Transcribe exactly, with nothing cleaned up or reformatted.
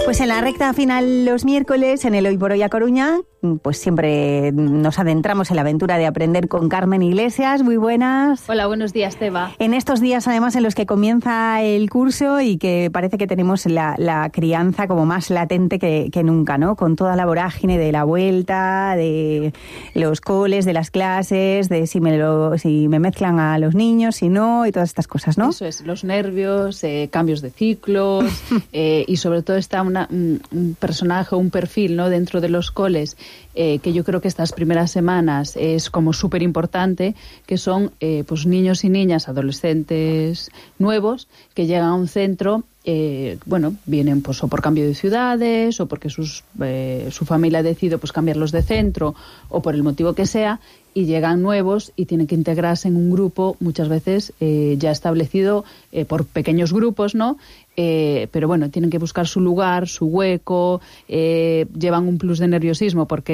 Pues en la recta final los miércoles, en el Hoy por Hoy a Coruña, pues siempre nos adentramos en la aventura de aprender con Carmen Iglesias. Muy buenas. Hola, buenos días, Teba. En estos días, además, en los que comienza el curso y que parece que tenemos la, la crianza como más latente que, que nunca, ¿no? Con toda la vorágine de la vuelta, de los coles, de las clases, de si me, lo, si me mezclan a los niños, si no, y todas estas cosas, ¿no? Eso es, los nervios, eh, cambios de ciclos, eh, y sobre todo está una, un, un personaje, un perfil, ¿no? Dentro de los coles, eh, que yo creo que estas primeras semanas es como súper importante, que son eh, pues niños y niñas, adolescentes nuevos, que llegan a un centro. Eh, bueno, vienen pues o por cambio de ciudades o porque sus, eh, su familia decide pues cambiarlos de centro o por el motivo que sea, y llegan nuevos y tienen que integrarse en un grupo muchas veces eh, ya establecido eh, por pequeños grupos, ¿no? Eh, pero bueno, tienen que buscar su lugar, su hueco, eh, llevan un plus de nerviosismo porque